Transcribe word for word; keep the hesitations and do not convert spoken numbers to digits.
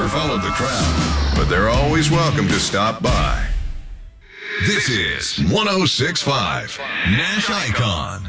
never followed the crowd, but they're always welcome to stop by. This is one oh six point five Nash Icon.